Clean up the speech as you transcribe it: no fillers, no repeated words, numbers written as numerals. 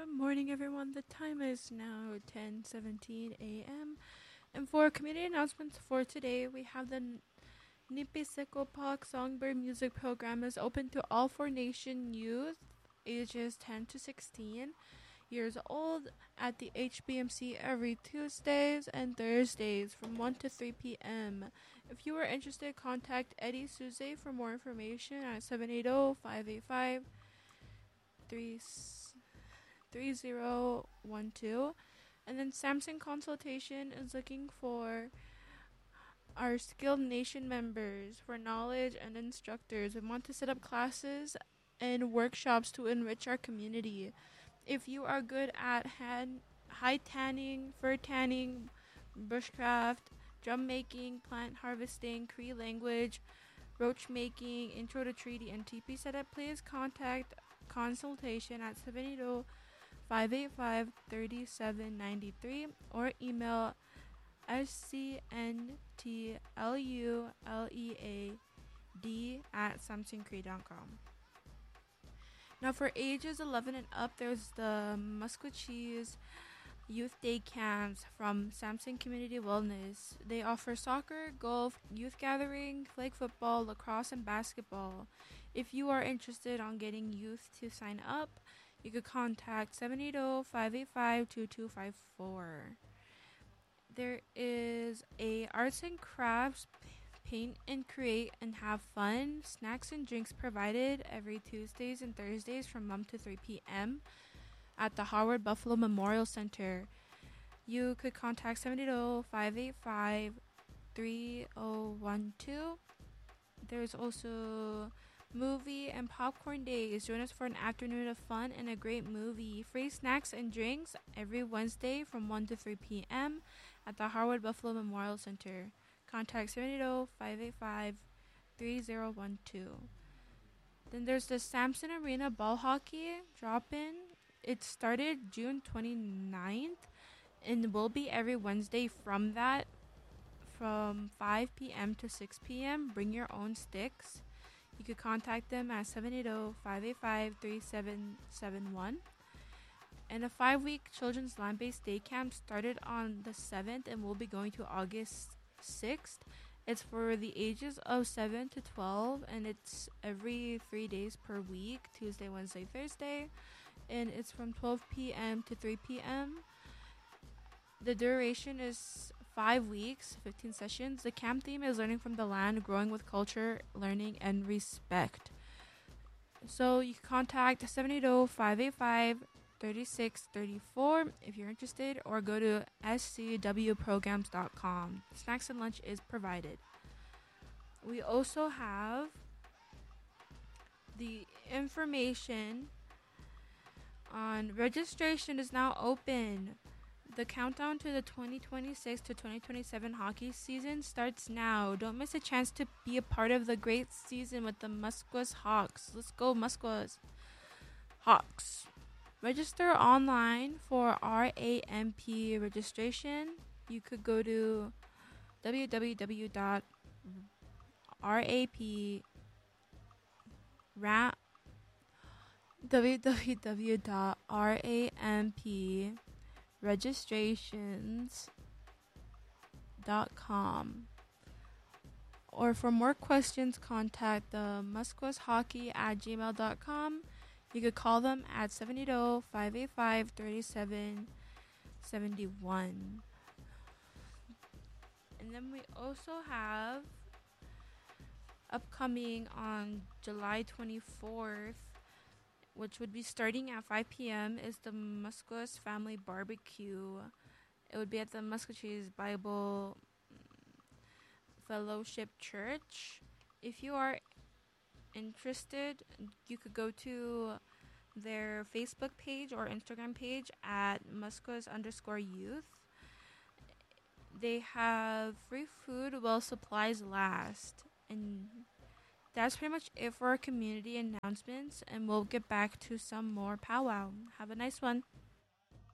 Good morning, everyone. The time is now 10:17 a.m. And for community announcements for today, we have the Nipisikopak Songbird Music Program is open to all 4 Nation youth ages 10 to 16 years old at the HBMC every Tuesdays and Thursdays from 1 to 3 p.m. If you are interested, contact Eddie Souze for more information at 780-585-3012. And then Samson Consultation is looking for our skilled nation members for knowledge and instructors. We want to set up classes and workshops to enrich our community. If you are good at high tanning, fur tanning, bushcraft, drum making, plant harvesting, Cree language, roach making, intro to treaty, and TP setup, please contact consultation at 780-585-3793 or email scntlulead@samsoncree.com. Now, for ages 11 and up, there's the Musquecheese Youth Day Camps from Samson Community Wellness. They offer soccer, golf, youth gathering, flag football, lacrosse, and basketball. If you are interested on getting youth to sign up, you could contact 780-585-2254. There is a arts and crafts paint and create and have fun. Snacks and drinks provided every Tuesdays and Thursdays from 1 to 3 p.m. at the Howard Buffalo Memorial Center. You could contact 780-585-3012. There's also movie and popcorn days. Join us for an afternoon of fun and a great movie. Free snacks and drinks every Wednesday from 1 to 3 p.m. at the Howard Buffalo Memorial Center. Contact 780-585-3012. Then there's the Samson Arena Ball Hockey Drop-In. It started June 29th and will be every Wednesday from 5 p.m. to 6 p.m. Bring your own sticks. You could contact them at 780-585-3771. And a 5-week children's land-based day camp started on the 7th and will be going to August 6th. It's for the ages of 7 to 12, and it's every 3 days per week, Tuesday, Wednesday, Thursday. And it's from 12 p.m. to 3 p.m. The duration is 5 weeks, 15 sessions. The camp theme is learning from the land, growing with culture, learning, and respect. So you can contact 780-585-3634 if you're interested, or go to scwprograms.com. Snacks and lunch is provided. We also have the information on registration is now open. The countdown to the 2026 to 2027 hockey season starts now. Don't miss a chance to be a part of the great season with the Musqueam Hawks. Let's go, Musqueam Hawks. Register online for RAMP registration. You could go to www.rampregistrations.com. Or for more questions, contact the musqueshockey@gmail.com. You could call them at 780-585-3771. And then we also have upcoming on July 24th, which would be starting at 5 p.m., is the Musqueam Family Barbecue. It would be at the Musqueam Bible Fellowship Church. If you are interested, you could go to their Facebook page or Instagram page at Musqueam_youth. They have free food while supplies last. And that's pretty much it for our community announcements, and we'll get back to some more powwow. Have a nice one.